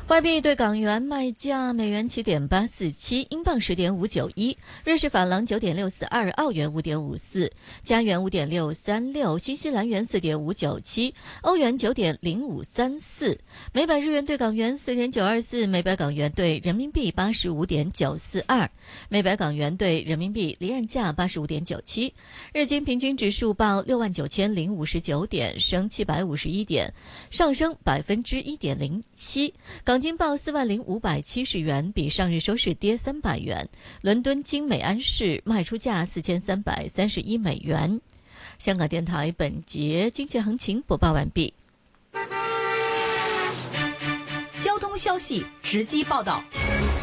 外币对港元卖价：美元7.847，英镑10.591，瑞士法郎9.642，澳元5.54，加元5.636，新西兰元4.597，欧元9.0534，每百日元对港元4.924，每百港元对人民币85.942，每百港元对人民币离岸价85.97。日经平均指数报69,059点，升751点，上升1.07%。港金报40,570元，比上日收市跌300元。伦敦金美安士卖出价4331美元。香港电台本节经济行情播报完毕。 交通消息直击报道。